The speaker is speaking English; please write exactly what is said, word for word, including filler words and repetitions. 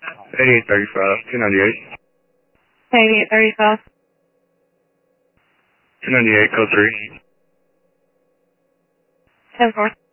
eighty-eight thirty-five, two ninety-eight. eighty-eight thirty-five. two ninety-eight, code three. ten four.